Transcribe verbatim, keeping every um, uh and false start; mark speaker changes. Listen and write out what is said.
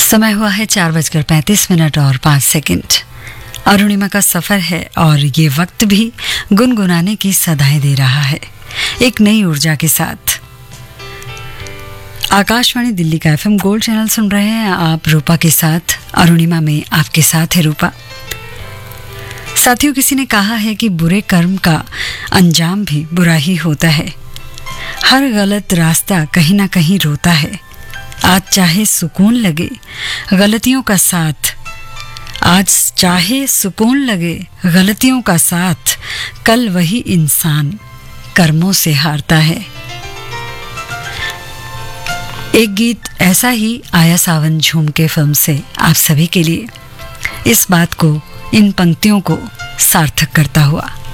Speaker 1: समय हुआ है चार बजकर पैंतीस मिनट और पाँच सेकंड। अरुणिमा का सफर है और ये वक्त भी गुनगुनाने की सदाएं दे रहा है एक नई ऊर्जा के साथ। आकाशवाणी दिल्ली का एफएम गोल्ड चैनल सुन रहे हैं आप रूपा के साथ। अरुणिमा में आपके साथ है रूपा। साथियों, किसी ने कहा है कि बुरे कर्म का अंजाम भी बुरा ही होता है। हर गलत रास्ता कहीं ना कहीं रोता है। आज चाहे सुकून लगे गलतियों का साथ, आज चाहे सुकून लगे गलतियों का साथ, कल वही इंसान कर्मों से हारता है। एक गीत ऐसा ही आया सावन झूम के फिल्म से आप सभी के लिए, इस बात को, इन पंक्तियों को सार्थक करता हुआ।